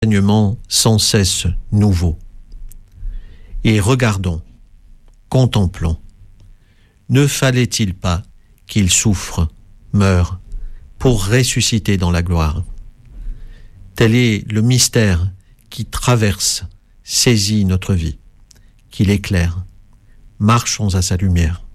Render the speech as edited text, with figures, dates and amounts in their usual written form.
enseignements sans cesse nouveaux. Et regardons, contemplons. Ne fallait-il pas qu'il souffre, meure, pour ressusciter dans la gloire? Tel est le mystère qui traverse, saisit notre vie, qui l'éclaire. Marchons à sa lumière.